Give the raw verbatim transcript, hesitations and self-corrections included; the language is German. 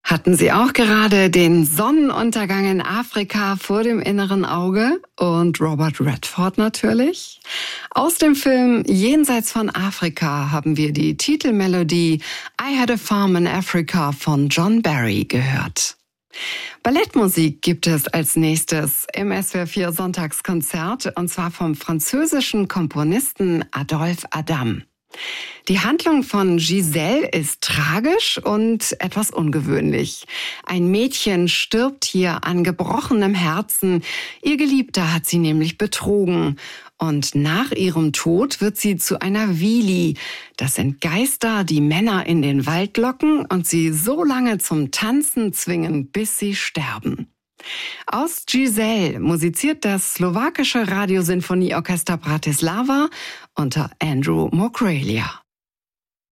Hatten Sie auch gerade den Sonnenuntergang in Afrika vor dem inneren Auge? Und Robert Redford natürlich? Aus dem Film Jenseits von Afrika haben wir die Titelmelodie I Had a Farm in Africa von John Barry gehört. Ballettmusik gibt es als nächstes im S W R vier Sonntagskonzert, und zwar vom französischen Komponisten Adolphe Adam. Die Handlung von Giselle ist tragisch und etwas ungewöhnlich. Ein Mädchen stirbt hier an gebrochenem Herzen. Ihr Geliebter hat sie nämlich betrogen. Und nach ihrem Tod wird sie zu einer Wili. Das sind Geister, die Männer in den Wald locken und sie so lange zum Tanzen zwingen, bis sie sterben. Aus Giselle musiziert das slowakische Radiosinfonieorchester Bratislava unter Andrew Mokrelja.